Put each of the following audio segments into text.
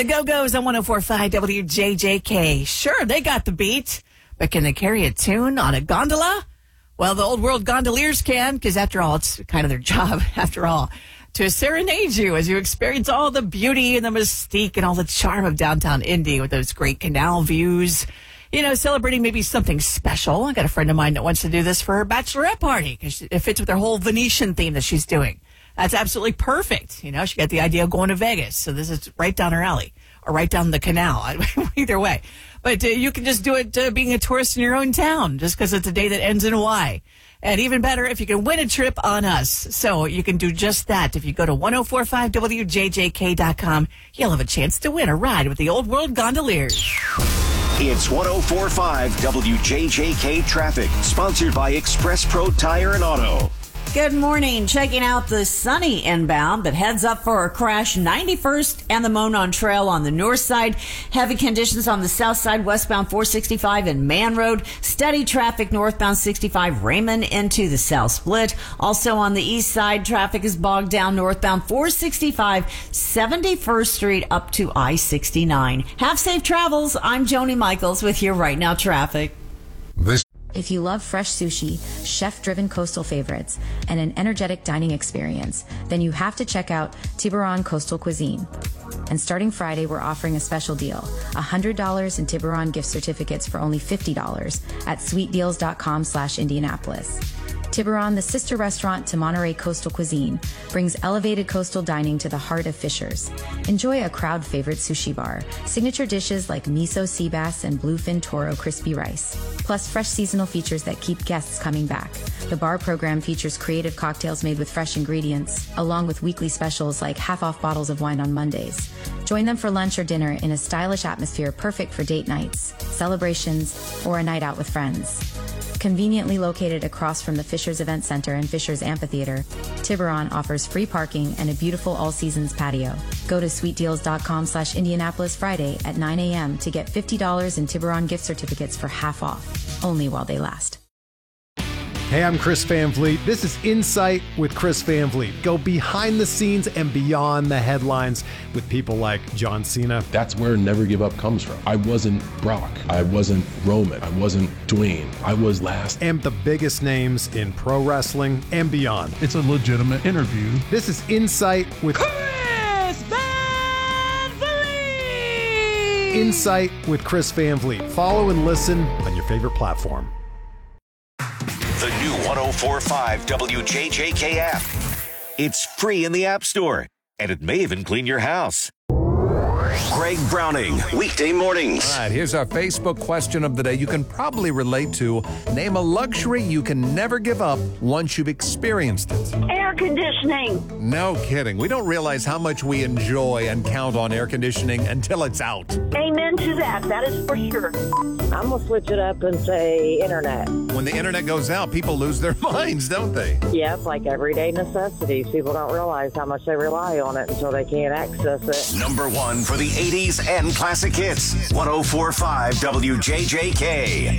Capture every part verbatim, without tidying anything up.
The Go-Go's on one oh four point five W J J K. Sure, they got the beat, but can they carry a tune on a gondola? Well, the old world gondoliers can, because after all, it's kind of their job, after all, to serenade you as you experience all the beauty and the mystique and all the charm of downtown Indy with those great canal views. You know, celebrating maybe something special. I got a friend of mine that wants to do this for her bachelorette party because it fits with her whole Venetian theme that she's doing. That's absolutely perfect. You know, she got the idea of going to Vegas, so this is right down her alley, or right down the canal, either way. But uh, you can just do it uh, being a tourist in your own town, just because it's a day that ends in Y. And even better, if you can win a trip on us. So you can do just that. If you go to ten forty-five W J J K dot com, you'll have a chance to win a ride with the Old World Gondoliers. It's ten forty-five W J J K Traffic, sponsored by Express Pro Tire and Auto. Good morning. Checking out the sunny inbound, but heads up for a crash ninety-first and the Monon Trail on the north side. Heavy conditions on the south side, westbound four sixty-five and Man Road. Steady traffic northbound sixty-five Raymond into the South Split. Also on the east side, traffic is bogged down northbound four sixty-five, seventy-first Street up to I sixty-nine. Have safe travels. I'm Joni Michaels with your Right Now Traffic. This If you love fresh sushi, chef-driven coastal favorites, and an energetic dining experience, then you have to check out Tiburon Coastal Cuisine. And starting Friday, we're offering a special deal, one hundred dollars in Tiburon gift certificates for only fifty dollars at sweetdeals.com slash Indianapolis. Tiburon, the sister restaurant to Monterey Coastal Cuisine, brings elevated coastal dining to the heart of Fishers. Enjoy a crowd-favorite sushi bar, signature dishes like miso sea bass and bluefin toro crispy rice, plus fresh seasonal features that keep guests coming back. The bar program features creative cocktails made with fresh ingredients, along with weekly specials like half-off bottles of wine on Mondays. Join them for lunch or dinner in a stylish atmosphere perfect for date nights, celebrations, or a night out with friends. Conveniently located across from the Fishers Event Center and Fishers Amphitheater, Tiburon offers free parking and a beautiful all-seasons patio. Go to sweetdeals.com slash Indianapolis Friday at nine a.m. to get fifty dollars in Tiburon gift certificates for half off, only while they last. Hey, I'm Chris Van Vliet. This is Insight with Chris Van Vliet. Go behind the scenes and beyond the headlines with people like John Cena. That's where Never Give Up comes from. I wasn't Brock. I wasn't Roman. I wasn't Dwayne. I was last. And the biggest names in pro wrestling and beyond. It's a legitimate interview. This is Insight with Chris Van Vliet. Insight with Chris Van Vliet. Follow and listen on your favorite platform. The new ten forty-five W J J K app. It's free in the App Store, and it may even clean your house. Greg Browning, weekday mornings. All right, here's our Facebook question of the day you can probably relate to. Name a luxury you can never give up once you've experienced it. Air conditioning. No kidding. We don't realize how much we enjoy and count on air conditioning until it's out. Amen to that. That is for sure. I'm going to switch it up and say internet. When the internet goes out, people lose their minds, don't they? Yeah, it's like everyday necessities. People don't realize how much they rely on it until they can't access it. Number one for the eighties and classic hits. ten forty-five W J J K.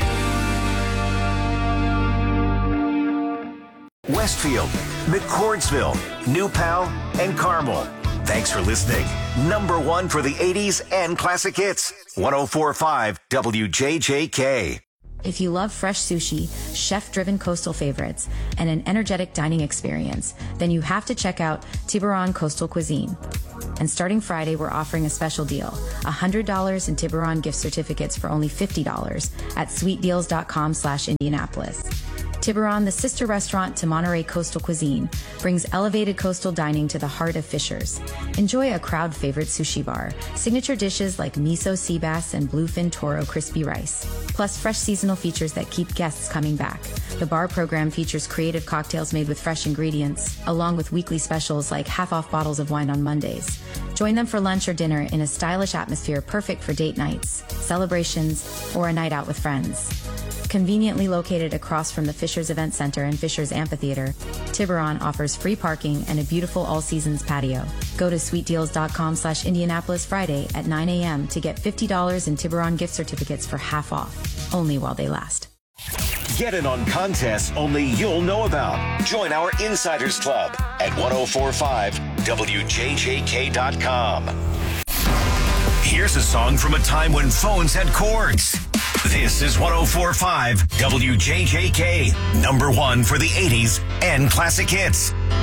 Westfield, McCordsville, New Pal, and Carmel. Thanks for listening. Number one for the eighties and classic hits. ten forty-five W J J K. If you love fresh sushi, chef-driven coastal favorites, and an energetic dining experience, then you have to check out Tiburon Coastal Cuisine. And starting Friday, we're offering a special deal, one hundred dollars in Tiburon gift certificates for only fifty dollars at sweetdeals.com slash Indianapolis. Tiburon, the sister restaurant to Monterey Coastal Cuisine, brings elevated coastal dining to the heart of Fishers. Enjoy a crowd-favorite sushi bar, signature dishes like miso sea bass and bluefin toro crispy rice, plus fresh seasonal features that keep guests coming back. The bar program features creative cocktails made with fresh ingredients, along with weekly specials like half-off bottles of wine on Mondays. Join them for lunch or dinner in a stylish atmosphere perfect for date nights, celebrations, or a night out with friends. Conveniently located across from the Fishers Event Center and Fishers Amphitheater, Tiburon offers free parking and a beautiful all-seasons patio. Go to sweetdeals.com slash Indianapolis Friday at nine a.m. to get fifty dollars in Tiburon gift certificates for half off, only while they last. Get in on contests only you'll know about. Join our Insiders Club at ten forty-five W J J K dot com. Here's a song from a time when phones had cords. This is one oh four point five W J J K, number one for the eighties and classic hits.